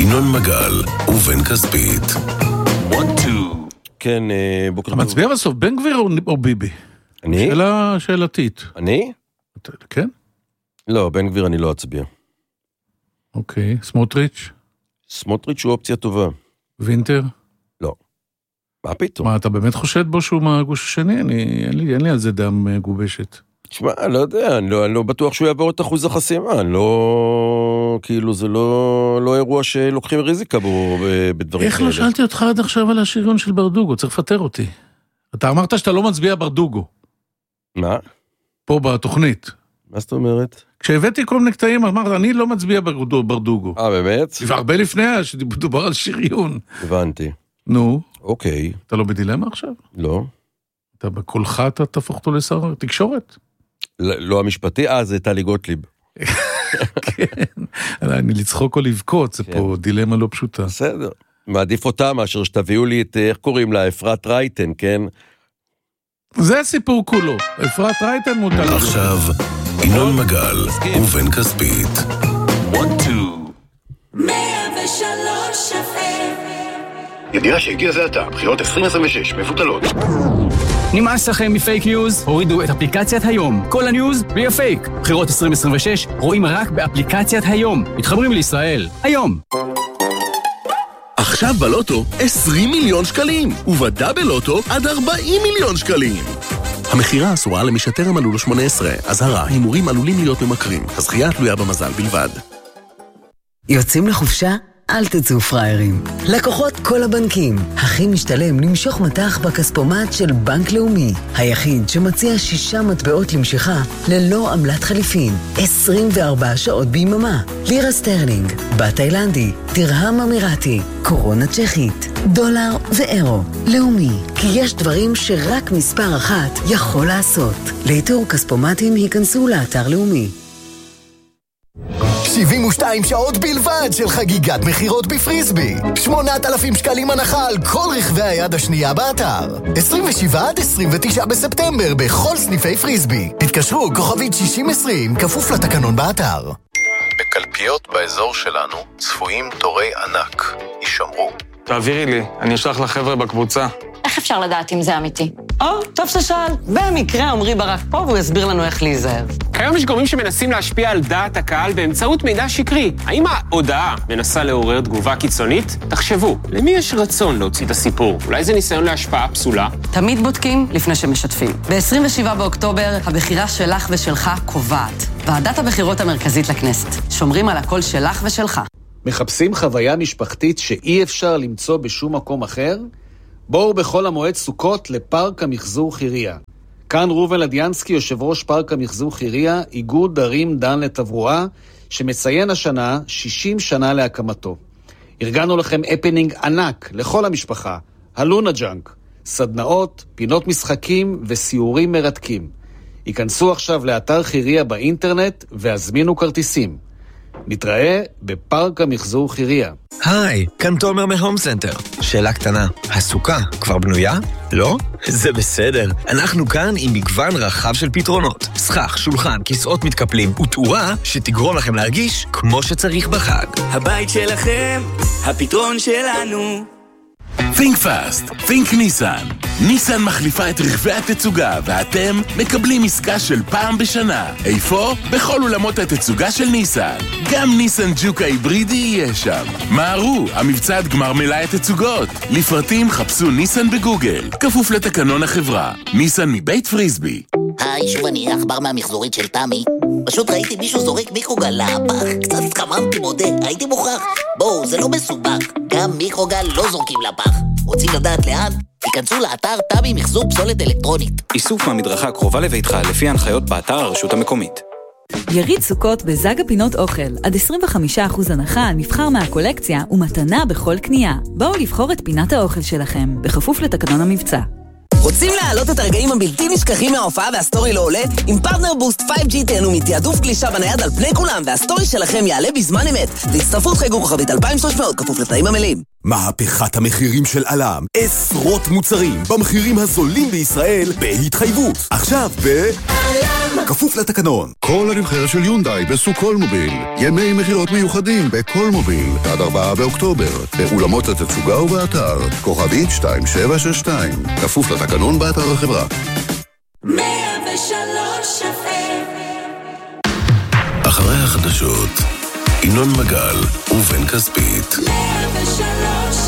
ינון מגל ובן כספית. 1, 2. כן, בוקר טוב. מצביע בסוף, בן גביר או ביבי? אני? שאלתית. אני? כן? לא, בן גביר אני לא אצביע. אוקיי, סמוטריץ'? סמוטריץ' הוא אופציה טובה. וינטר? לא. מה פתאום? מה, אתה באמת חושד בו שהוא מהגוש השני? אין לי על זה דם גובשת. תשמע, לא יודע, אני לא בטוח שהוא יעבור את אחוז החסימה, לא, כאילו זה לא אירוע שלוקחים ריזיקה בו בדברים איך לא שאלתי אותך עד עכשיו על השריון של ברדוגו? צריך לפטר אותי. אתה אמרת שאתה לא מצביע ברדוגו. מה? פה בתוכנית. מה זאת אומרת? כשהבאתי כל מיני קטעים, אמרת, אני לא מצביע ברדוגו. באמת? והרבה לפני שדובר על שריון. הבנתי. נו. אוקיי. אתה לא בדילמה עכשיו? לא. אתה בקולך אתה תהפוך אותו לשר תקשורת? לא המשפטי, זה טלי גוטליב. כן, אני לצחוק או לבכות, זה פה דילמה לא פשוטה. בסדר. מעדיף אותה מאשר שתביאו לי את, איך קוראים לה, אפרת רייטן, כן? זה הסיפור כולו, אפרת רייטן מותר. עכשיו, ינון מגל ובן כספית. 1, 2. 103 ידיעה שהגיע זה עתה, בחירות 2026 מבוטלות. נמאס לכם מפייק ניוז? הורידו את אפליקציית היום. כל הניוז בלי הפייק. בחירות 2026 רואים רק באפליקציית היום. מתחברים לישראל. היום. עכשיו בלוטו 20 מיליון שקלים, ובדאבל לוטו עד 40 מיליון שקלים. המחירה אסורה למי שטרם מלאו לו 18. אזהרה, הימורים עלולים להיות ממכרים. הזכייה תלויה במזל בלבד. יוצאים לחופשה? אל תצאו פריירים. לקוחות כל הבנקים. הכי משתלם למשוך מטח בכספומט של בנק לאומי. היחיד שמציע 6 מטבעות למשיכה ללא עמלת חליפין. 24 שעות ביממה. לירה סטרלינג, בת תאילנדי, תרהם אמירתי, קורונה צ'כית, דולר ואירו. לאומי, כי יש דברים שרק מספר אחת יכול לעשות. לאיתור כספומטים היכנסו לאתר לאומי. 72 שעות בלבד של חגיגת מחירות בפריסבי. 8,000 שקלים הנחה על כל רכבי היד השנייה באתר. 27 עד 29 בספטמבר בכל סניפי פריסבי. התקשרו כוכבית 6020 כפוף לתקנון באתר. בקלפיות באזור שלנו צפויים תורי ענק. יישמרו. תעבירי לי, אני אשלח לחבר'ה בקבוצה. איך אפשר לדעת אם זה אמיתי? טוב ששאל. במקרה עמרי ברק פה והוא יסביר לנו איך להיזהר. כיום יש גורמים שמנסים להשפיע על דעת הקהל באמצעות מידע שקרי. האם ההודעה מנסה לעורר תגובה קיצונית? תחשבו, למי יש רצון להוציא את הסיפור? אולי זה ניסיון להשפעה פסולה? תמיד בודקים לפני שמשתפים. ב-27 באוקטובר הבחירה שלך ושלך קובעת. ועדת הבחירות המרכזית לכנסת. שומרים על הקול שלך ושלך. מחפשים חוויה משפחתית שאי אפשר למצוא בשום מקום אחר? בואו בחול המועד סוכות לפארק המחזור חיריה. כאן ראובן לדיאנסקי, יושב ראש פארק המחזור חיריה, איגוד ערים דן לתברואה, שמציין השנה 60 שנה להקמתו. ארגנו לכם הפנינג ענק לכל המשפחה, הלונה ג'אנק, סדנאות, פינות משחקים וסיורים מרתקים. היכנסו עכשיו לאתר חיריה באינטרנט והזמינו כרטיסים. נתראה בפארק המחזור חיריה. היי, כאן תומר מהום סנטר. שאלה קטנה, הסוכה כבר בנויה? לא? זה בסדר. אנחנו כאן עם מגוון רחב של פתרונות. סכך, שולחן, כיסאות מתקפלים ותאורה שתגרום לכם להרגיש כמו שצריך בחג. הבית שלכם, הפתרון שלנו. Think fast, think ניסן. ניסן מחליפה את רכבי התצוגה, ואתם מקבלים עסקה של פעם בשנה. איפה? בכל אולמות התצוגה של ניסן. גם ניסן ג'וק ההיברידי יהיה שם. מהרו, המבצע עד גמר מלאי התצוגות. לפרטים חפשו ניסן בגוגל. כפוף לתקנון החברה. ניסן מבית פריסבי. היי, שוב אני עכבר מהמחזורית של תמי. פשוט ראיתי מישהו זורק מיקרוגל לפח. קצת התחממתי, מודה, הייתי מוכרח. בואו, זה לא מסובך. גם מיקרוגל לא זורקים לפח. רוצים לדעת לאן? תיכנסו לאתר תמי מחזור פסולת אלקטרונית. איסוף מהמדרכה הקרובה לביתך לפי ההנחיות באתר הרשות המקומית. יריד סוכות בזאגה פינות אוכל. עד 25% הנחה על מבחר מהקולקציה ומתנה בכל קנייה. בואו לבחור את פינת האוכל שלכם, בכפוף לתקנון המבצע. רוצים להעלות את הרגעים הבלתי נשכחים מההופעה והסטורי לא עולה? עם פרטנר בוסט 5G תהנו מתיעדוף גלישה בנייד על פני כולם והסטורי שלכם יעלה בזמן אמת. להצטרפות חייגו כוכבית 2300 כפוף לתנאים המלאים. מהפכת המחירים של אלם. עשרות מוצרים במחירים הזולים בישראל בהתחייבות. עכשיו אלם. כפוף לתקנון. כל הנבחרת של יונדאי בסוג כל מוביל. ימי מחירות מיוחדים בכל מוביל. עד 4 באוקטובר. באולמות התצוגה ובאתר. כוכבית 2762. כפוף לתקנון באתר החברה. 103 אחרי החדשות, ינון מגל ובן כספית. 103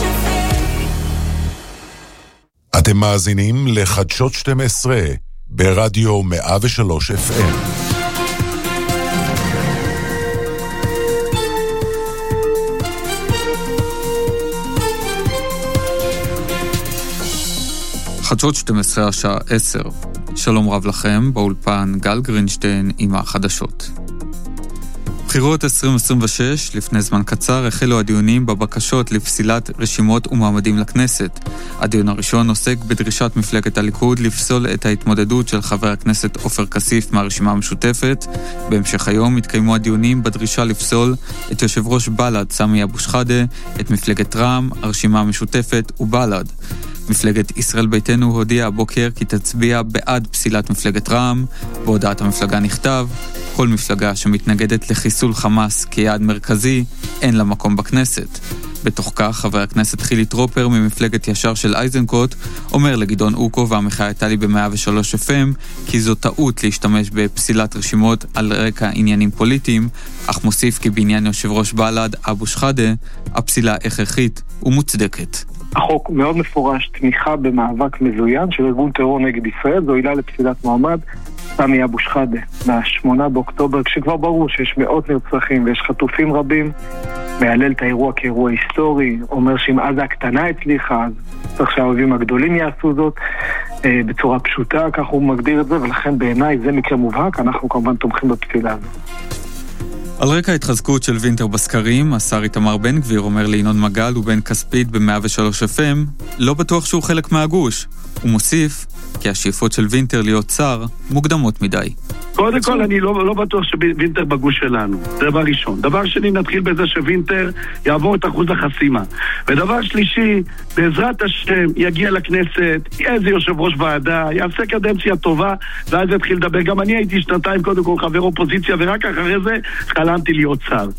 אתם מאזינים לחדשות 12 ברדיו 103 FM. חדשות 12 השעה 10. שלום רב לכם, באולפן גל גרינשטיין עם החדשות. בחירות 2026, לפני זמן קצר, החלו הדיונים בבקשות לפסילת רשימות ומעמדים לכנסת. הדיון הראשון עוסק בדרישת מפלגת הליכוד לפסול את ההתמודדות של חבר הכנסת עופר כסיף מהרשימה המשותפת. בהמשך היום התקיימו הדיונים בדרישה לפסול את יושב ראש בל"ד סמי אבו שחאדה, את מפלגת רע"מ, הרשימה המשותפת ובל"ד. מפלגת ישראל ביתנו הודיעה הבוקר כי תצביע בעד פסילת מפלגת רע"מ. בהודעת המפלגה נכתב: כל מפלגה שמתנגדת לחיסול חמאס כיעד מרכזי, אין לה מקום בכנסת. בתוך כך, חבר הכנסת חילי טרופר ממפלגת ישר של אייזנקוט אומר לגדעון אוקו והמחאה הייתה לי ב-103 FM כי זו טעות להשתמש בפסילת רשימות על רקע עניינים פוליטיים, אך מוסיף כי בעניין יושב ראש בל"ד אבו שחאדה, הפסילה הכרחית ומוצדקת. החוק מאוד מפורש תמיכה במאבק מזוין של ארגון טרור נגד ישראל, זו עילה לפסילת מועמד סמי אבו שחאדה. ב-8 באוקטובר, כשכבר ברור שיש מאות נרצחים ויש חטופים רבים, מהלל את האירוע כאירוע היסטורי, אומר שאם עזה הקטנה הצליחה, אז צריך שהאויבים הגדולים יעשו זאת בצורה פשוטה, כך הוא מגדיר את זה, ולכן בעיניי זה מקרה מובהק, אנחנו כמובן תומכים בפסילה הזאת. על רקע ההתחזקות של וינטר בסקרים, השר איתמר בן גביר אומר לינון מגל ובן כספית ב-103 FM, לא בטוח שהוא חלק מהגוש. הוא מוסיף כי השאיפות של וינטר להיות שר מוקדמות מדי. קודם כל, אני לא בטוח שווינטר בגוש שלנו. דבר ראשון. דבר שני, נתחיל בזה שווינטר יעבור את אחוז החסימה. ודבר שלישי, בעזרת השם יגיע לכנסת, איזה יושב ראש ועדה, יעשה קדנציה טובה, ואז יתחיל לדבר. גם אני הייתי שנתיים קודם כל חבר אופוזיציה, ורק אחרי זה חלמתי להיות שר.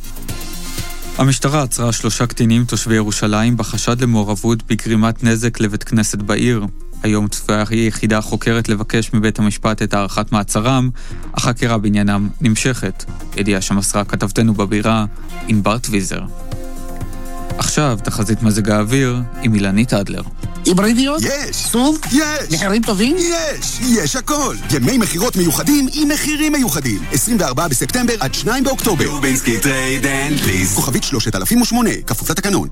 המשטרה עצרה 3 קטינים תושבי ירושלים בחשד למעורבות בגרימת נזק לבית כנסת בעיר. היום צפויה היחידה חוקרת לבקש מבית המשפט את הערכת מעצרם, החקירה בעניינם נמשכת. ידיעה שמסרה כתבתנו בבירה, ענבר טוויזר. עכשיו תחזית מזג האוויר עם אילנית אדלר. היברידיות? יש. סוף? יש. מחירים טובים? יש הכל. ימי מחירות מיוחדים עם מחירים מיוחדים. 24 בספטמבר עד 2 באוקטובר. לובינסקי טרייד אנד פליז. כוכבית 3008, כפוף לתקנון.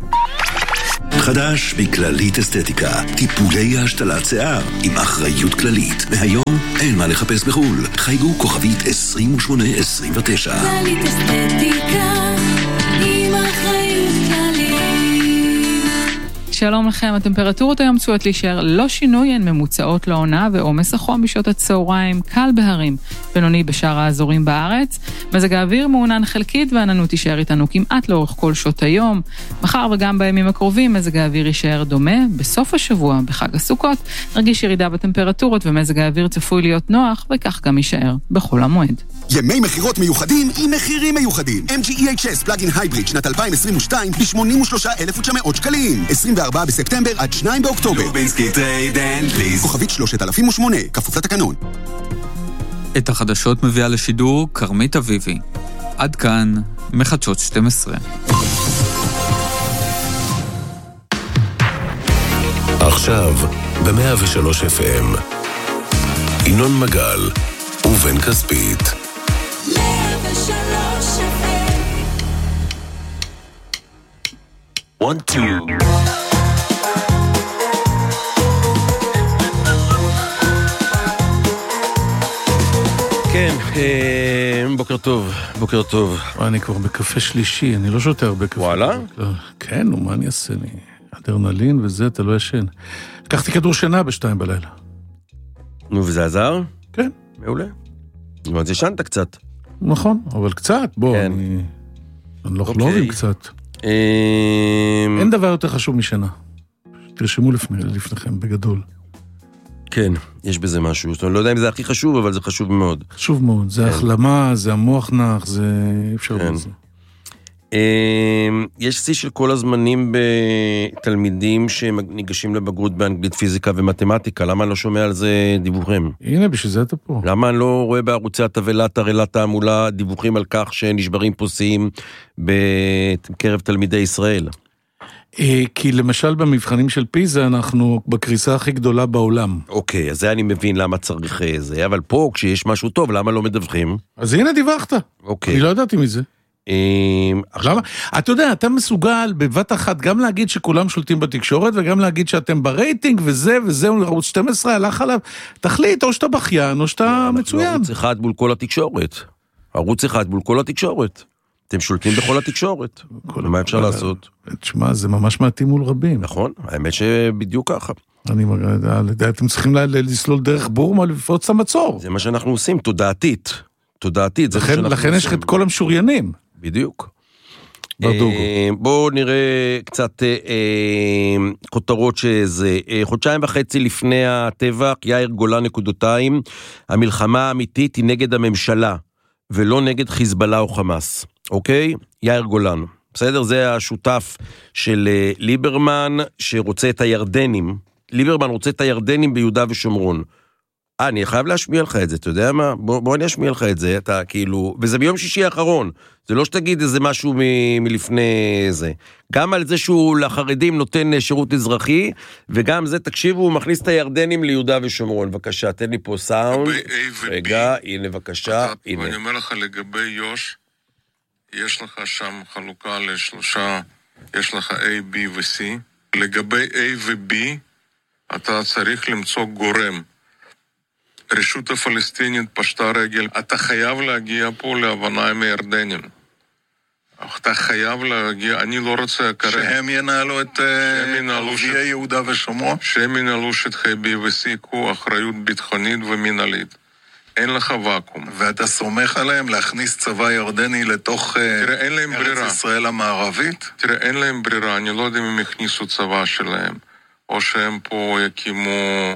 חדש מכללית אסתטיקה, טיפולי השתלת שיער עם אחריות כללית. מהיום אין מה לחפש בחול. חייגו כוכבית 2829. כללית אסתטיקה עם אחריות כללית. שלום לכם, הטמפרטורות היום צפויות להישאר לא שינוי, הן ממוצעות לעונה ועומס החום בשעות הצהריים קל בהרים, בינוני בשאר האזורים בארץ. מזג האוויר מעונן חלקית והעננות תישאר איתנו כמעט לאורך כל שעות היום. מחר וגם בימים הקרובים מזג האוויר יישאר דומה. בסוף השבוע, בחג הסוכות, נרגיש ירידה בטמפרטורות ומזג האוויר צפוי להיות נוח, וכך גם יישאר בכל המועד. ימי מחירות מיוחדים עם מחירים מיוחדים. MG EHS פלאגין הייבריד שנת 2022 ב-83,900 שקלים. 24 בספטמבר עד 2 באוקטובר. לובינסקי טרייד אנד פליז. כוכבית 3008, כפוף לתקנון. את החדשות מביאה לשידור קרמית אביבי. עד כאן מחדשות 12. עכשיו ב-103 FM ינון מגל ובן כספית. 103 1, 2 כן, בוקר טוב, בוקר טוב. אני כבר בקפה שלישי, אני לא שותה הרבה קפה. וואלה? כן, מה אני אעשה לי? אדרנלין וזה, אתה לא ישן. לקחתי כדור שינה ב-2 בלילה. נו, וזה עזר? כן. מעולה. זאת אומרת, ישנת קצת. נכון, אבל קצת, בוא, אני לא חלובי קצת. אין אין דבר יותר חשוב משנה. תרשמו לפניכם, בגדול. כן, יש בזה משהו. אני לא יודע אם זה הכי חשוב, אבל זה חשוב מאוד. חשוב מאוד. זה החלמה, זה המוח נח, זה אפשר בזה. יש שיא של כל הזמנים בתלמידים שניגשים לבגרות באנגלית, פיזיקה ומתמטיקה. למה אני לא שומע על זה דיווחים? הנה, בשביל זה אתה פה. למה אני לא רואה בערוצי התבלה, תרעלה, תעמולה, דיווחים על כך שנשברים פה שיאים בקרב תלמידי ישראל? כי למשל במבחנים של פיזה אנחנו בקריסה הכי גדולה בעולם. אוקיי, אז זה אני מבין למה צריך זה, אבל פה כשיש משהו טוב, למה לא מדווחים? אז הנה דיווחת. אוקיי. אני לא ידעתי מזה. למה? אתה יודע, אתה מסוגל בבת אחת גם להגיד שכולם שולטים בתקשורת, וגם להגיד שאתם ברייטינג, וזהו, ערוץ 12 הלך עליו. תחליט, או שאתה בכיין, או שאתה מצוין. ערוץ אחד מול כל התקשורת. ערוץ אחד מול כל התקשורת. אתם שולטים בכל התקשורת. מה אפשר לעשות? תשמע, זה ממש מעטים מול רבים. נכון, האמת שבדיוק ככה. אתם צריכים לסלול דרך בורמה לפרוץ את המצור. זה מה שאנחנו עושים, תודעתית. תודעתית. לכן יש את כל המשוריינים. בדיוק. ברדוגו. בואו נראה קצת כותרות שזה. חודשיים וחצי לפני הטבח, יאיר גולן נקודותיים, המלחמה האמיתית היא נגד הממשלה, ולא נגד חיזבאללה או חמאס. אוקיי? יאיר גולן. בסדר? זה השותף של ליברמן, שרוצה את הירדנים. ליברמן רוצה את הירדנים ביהודה ושומרון. אני חייב להשמיע לך את זה, אתה יודע מה? בוא אני אשמיע לך את זה, אתה כאילו, וזה ביום שישי האחרון, זה לא שתגיד איזה משהו מלפני זה. גם על זה שהוא לחרדים נותן שירות אזרחי, וגם זה, תקשיבו, הוא מכניס את הירדנים ליהודה ושומרון. בבקשה, תן לי פה סאונד. רגע, הנה, בבקשה, הנה. ואני אומר לך, לגבי יוש, יש לך שם חלוקה לשלושה, יש לך A, B ו-C. לגבי A ו-B, אתה צריך למצוא גורם. רשות הפלסטינית פשטה רגל, אתה חייב להגיע פה להבנה עם הירדנים. אתה חייב להגיע, אני לא רוצה כרגע. שהם ינהלו את ערביי יהודה ושומרון? שהם ינהלו שטחי B ו-C, קחו אחריות ביטחונית ומנהלית. אין לך ואקום. ואתה סומך עליהם להכניס צבא ירדני לתוך ארץ ישראל המערבית? תראה, אין להם ברירה, אני לא יודע אם הם הכניסו צבא שלהם, או שהם פה יקימו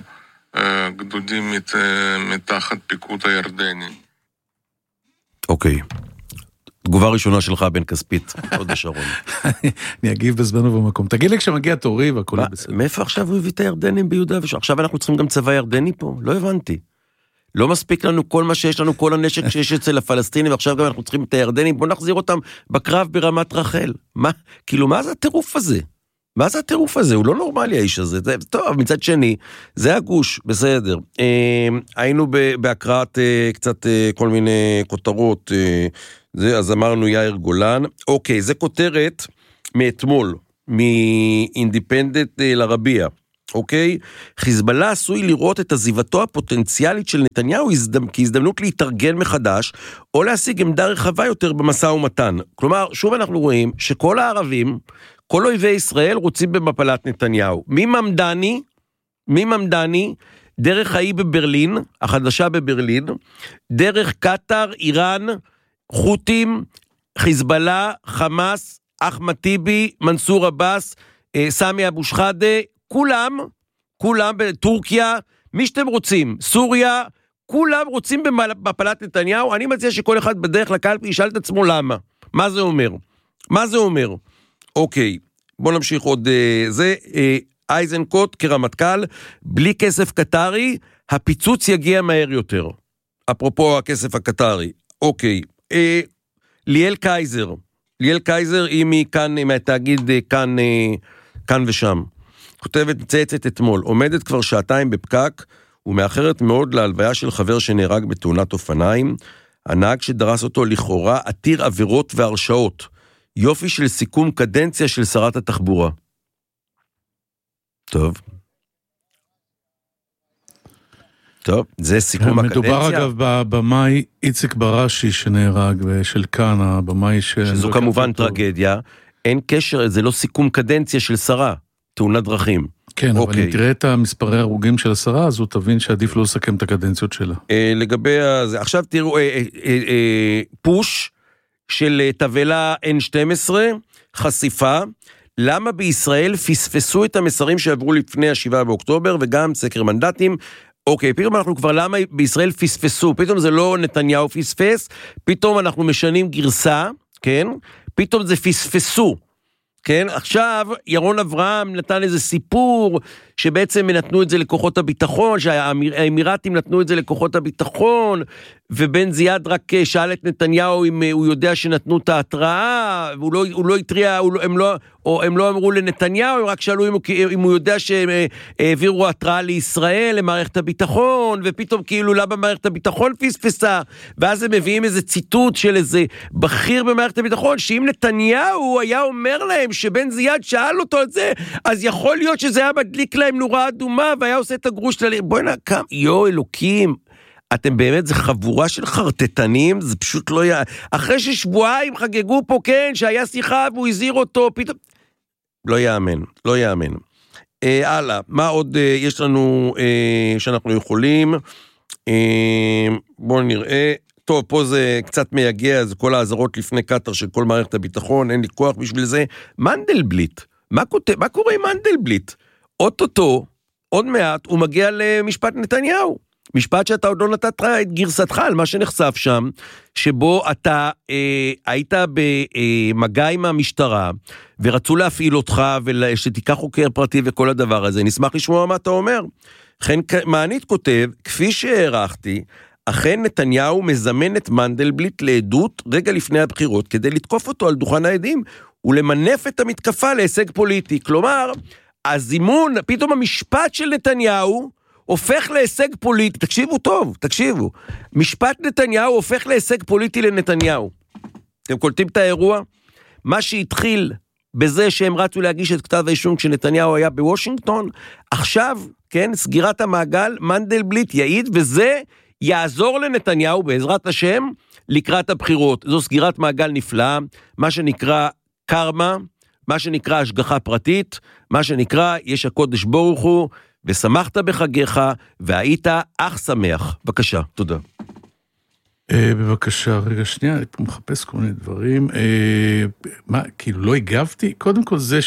גדודים מתחת פיקוד הירדני. אוקיי. תגובה ראשונה שלך, בן כספית, עוד השרון. אני אגיב בזמן ובמקום. תגיד לי כשמגיע תורי והכל בסדר. מאיפה עכשיו הוא הביא את הירדנים ביהודה ושומרון? עכשיו אנחנו צריכים גם צבא ירדני פה? לא הבנתי. לא מספיק לנו כל מה שיש לנו, כל הנשק שיש אצל הפלסטינים, ועכשיו גם אנחנו צריכים את הירדנים, בוא נחזיר אותם בקרב ברמת רחל. מה? כאילו, מה זה הטירוף הזה? מה זה הטירוף הזה? הוא לא נורמלי האיש הזה. זה, טוב, מצד שני, זה הגוש, בסדר. היינו בהקראת קצת כל מיני כותרות, אז אמרנו יאיר גולן. אוקיי, זה כותרת מאתמול, מאינדיפנדנט לרביע. אוקיי? חיזבאללה עשוי לראות את עזיבתו הפוטנציאלית של נתניהו כהזדמנות להתארגן מחדש, או להשיג עמדה רחבה יותר במשא ומתן. כלומר, שוב אנחנו רואים שכל הערבים, כל אויבי ישראל רוצים במפלת נתניהו. מממדני, דרך האי בברלין, החדשה בברלין, דרך קטר, איראן, חות'ים, חיזבאללה, חמאס, אחמד טיבי, מנסור עבאס, סמי אבו שחאדה, כולם בטורקיה, מי שאתם רוצים, סוריה, כולם רוצים במפלת נתניהו. אני מציע שכל אחד בדרך לקלפי ישאל את עצמו למה. מה זה אומר? אוקיי, בוא נמשיך עוד זה. אייזנקוט כרמטכ"ל, בלי כסף קטרי, הפיצוץ יגיע מהר יותר. אפרופו הכסף הקטרי. אוקיי, ליאל קייזר, היא מכאן, מהתאגיד כאן ושם. כותבת מצייצת אתמול, עומדת כבר שעתיים בפקק, ומאחרת מאוד להלוויה של חבר שנהרג בתאונת אופניים, הנהג שדרס אותו לכאורה עתיר עבירות והרשאות, יופי של סיכום קדנציה של שרת התחבורה. טוב, זה סיכום הקדנציה. מדובר אגב בבמאי איציק בראשי שנהרג, ושל כאן, הבמאי שזו כמובן טרגדיה, אין קשר, זה לא סיכום קדנציה של שרה, תאונת דרכים. כן, אבל אם תראה את המספרי הרוגים של השרה, אז הוא תבין שעדיף לא לסכם את הקדנציות שלה. לגבי זה, עכשיו תראו, פוש של תבלה N12, חשיפה, למה בישראל פספסו את המסרים שעברו לפני ה7 באוקטובר, וגם סקר מנדטים. אוקיי, פתאום אנחנו כבר, למה בישראל פספסו? פתאום זה לא נתניהו פספס, פתאום אנחנו משנים גרסה, כן? פתאום זה פספסו. כן, עכשיו ירון אברהם נתן איזה סיפור שבעצם נתנו את זה לכוחות הביטחון, שהאמירתים נתנו את זה לכוחות הביטחון, ובן זיאד רק שאל את נתניהו אם הוא יודע שנתנו את ההתראה, והוא לא התריע, הם לא אמרו לנתניהו, הם רק שאלו אם הוא יודע שהם העבירו התראה לישראל, למערכת הביטחון, ופתאום כאילו למה מערכת הביטחון פספסה, ואז הם מביאים איזה ציטוט של איזה בכיר במערכת הביטחון, שאם נתניהו היה אומר להם שבן זיאד שאל אותו את זה, אז יכול להיות שזה היה מדליק להם נורה אדומה, והיה עושה את הגרוש, בואי נקם, אלוקים, אתם באמת, זה חבורה של חרטטנים, זה פשוט לא היה, אחרי ששבועיים חגגו פה, כן, שהיה שיחה והוא הזהיר אותו, פתאום, לא יאמן, לא יאמן. הלאה, מה עוד יש לנו שאנחנו יכולים, בואו נראה, טוב, פה זה קצת מייגע, זה כל העזרות לפני קטר של כל מערכת הביטחון, אין לי כוח בשביל זה. מנדלבליט, מה קורה עם מנדלבליט? אוטוטו, עוד מעט, הוא מגיע למשפט נתניהו. משפט שאתה עוד לא נתת את גרסתך על מה שנחשף שם, שבו אתה היית במגע עם המשטרה, ורצו להפעיל אותך, ושתיקח חוקר פרטי וכל הדבר הזה. נשמח לשמוע מה אתה אומר. לכן מענית כותב, כפי שהערכתי, אכן נתניהו מזמן את מנדלבליט לעדות רגע לפני הבחירות, כדי לתקוף אותו על דוכן העדים, ולמנף את המתקפה להישג פוליטי. כלומר, הזימון, פתאום המשפט של נתניהו, הופך להישג פוליטי, תקשיבו טוב, תקשיבו, משפט נתניהו הופך להישג פוליטי לנתניהו. אתם קולטים את האירוע? מה שהתחיל בזה שהם רצו להגיש את כתב האישום כשנתניהו היה בוושינגטון, עכשיו, כן, סגירת המעגל, מנדלבליט יעיד, וזה יעזור לנתניהו בעזרת השם לקראת הבחירות. זו סגירת מעגל נפלאה, מה שנקרא קרמה, מה שנקרא השגחה פרטית, מה שנקרא יש הקודש ברוך הוא, ושמחת בחגיך, והיית אך שמח. בבקשה, תודה. בבקשה, רגע שנייה, אני פה מחפש כל מיני דברים. מה, כאילו לא הגבתי? קודם כל זה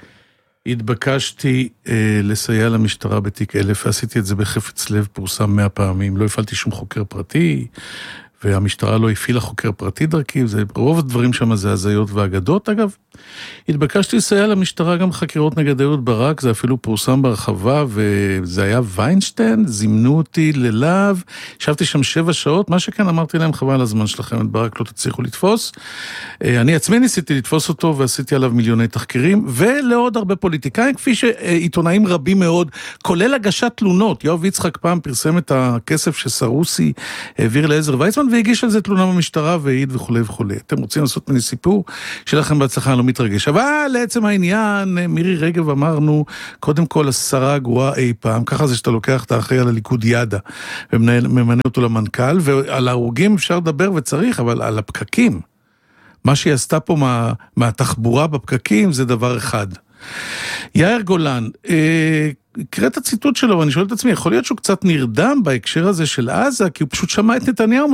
שהתבקשתי לסייע למשטרה בתיק 1000, ועשיתי את זה בחפץ לב, פורסם 100 פעמים, לא הפעלתי שום חוקר פרטי, והמשטרה לא הפעילה חוקר פרטי דרכי, זה, רוב הדברים שם זה הזיות ואגדות, אגב. התבקשתי לסייע למשטרה גם חקירות נגד אהוד ברק, זה אפילו פורסם ברחבה, וזה היה ויינשטיין, זימנו אותי ללהב, ישבתי שם 7 שעות, מה שכן אמרתי להם, חבל הזמן שלכם, את ברק לא תצליחו לתפוס. אני עצמי ניסיתי לתפוס אותו, ועשיתי עליו מיליוני תחקירים, ולעוד הרבה פוליטיקאים, כפי שעיתונאים רבים מאוד, כולל הגשת תלונות. יואב יצחק פעם פרסם את הכסף שסרוסי העביר לעזר ויצמן, והגיש על זה תלונה במשטרה, והעיד וכו' וכו'. אתם רוצים לעשות מני סיפור שלכם בהצלחה, אני לא מתרגש. אבל לעצם העניין, מירי רגב אמרנו, קודם כל השרה הגרועה אי פעם, ככה זה שאתה לוקח את האחראי על הליכוד ידה, וממנה אותו למנכ"ל, ועל ההרוגים אפשר לדבר וצריך, אבל על הפקקים, מה שהיא עשתה פה מהתחבורה בפקקים, זה דבר אחד. יאיר גולן, קראת את הציטוט שלו, ואני שואל את עצמי, יכול להיות שהוא קצת נרדם בהקשר הזה של עזה, כי הוא פשוט שמע את נתניהו